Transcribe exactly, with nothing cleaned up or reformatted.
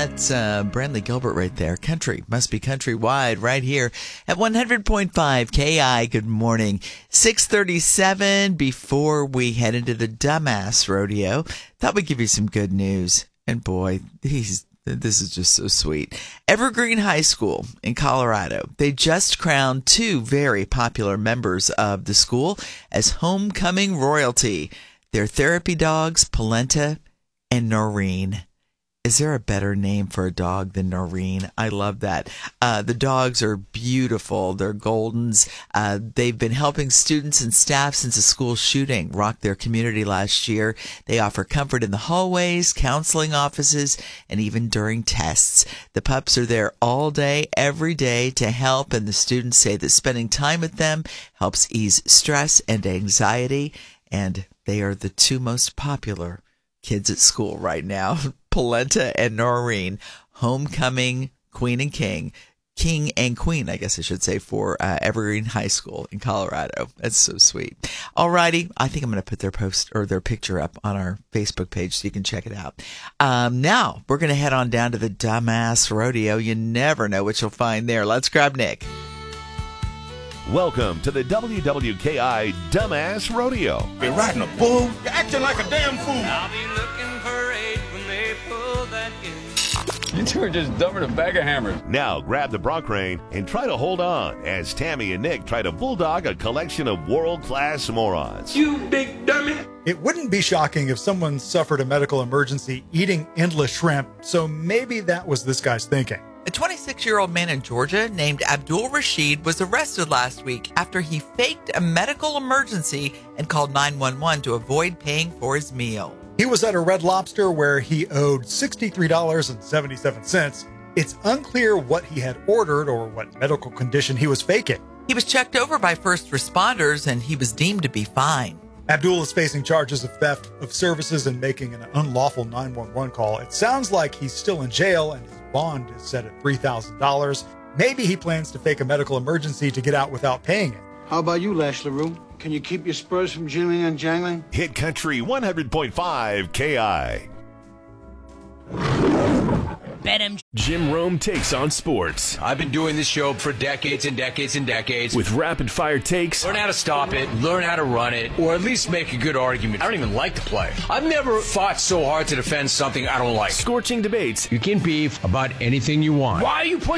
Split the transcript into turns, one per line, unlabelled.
That's uh, Brantley Gilbert right there. Country. Must be countrywide right here at one hundred point five K I. Good morning. six thirty-seven before we head into the Dumbass Rodeo. Thought we'd give you some good news. And boy, these this is just so sweet. Evergreen High School in Colorado. They just crowned two very popular members of the school as homecoming royalty. Their therapy dogs, Polenta and Noreen. Is there a better name for a dog than Noreen? I love that. Uh, the dogs are beautiful. They're Goldens. Uh, they've been helping students and staff since a school shooting rocked their community last year. They offer comfort in the hallways, counseling offices, and even during tests. The pups are there all day, every day to help, and the students say that spending time with them helps ease stress and anxiety, and they are the two most popular kids at school right now. Polenta and Noreen, homecoming queen and king, king and queen, I guess I should say, for uh, Evergreen High School in Colorado. That's so sweet. Alrighty, I think I'm going to put their post or their picture up on our Facebook page so you can check it out. Um, now we're going to head on down to the Dumbass Rodeo. You never know what you'll find there. Let's grab Nick.
Welcome to the W W K I Dumbass Rodeo.
Be riding a bull, you're acting like a damn fool.
I'll be looking for eight when they pull that in.
You two are just dumber than a bag of hammers.
Now grab the bronc rein and try to hold on as Tammy and Nick try to bulldog a collection of world-class morons.
You big dummy.
It wouldn't be shocking if someone suffered a medical emergency eating endless shrimp, so maybe that was this guy's thinking.
A twenty-six-year-old man in Georgia named Abdul Rashid was arrested last week after he faked a medical emergency and called nine one one to avoid paying for his meal.
He was at a Red Lobster where he owed sixty-three dollars and seventy-seven cents. It's unclear what he had ordered or what medical condition he was faking.
He was checked over by first responders and he was deemed to be fine.
Abdul is facing charges of theft of services and making an unlawful nine one one call. It sounds like he's still in jail and his bond is set at three thousand dollars. Maybe he plans to fake a medical emergency to get out without paying it.
How about you, Lash LaRue? Can you keep your spurs from jingling and jangling?
Hit Country one hundred point five K I.
Bet him.
Jim Rome takes on sports.
I've been doing this show for decades and decades and decades.
With rapid-fire takes.
Learn how to stop it, learn how to run it, or at least make a good argument. I don't even like the play. I've never fought so hard to defend something I don't like.
Scorching debates.
You can beef about anything you want. Why are you pushing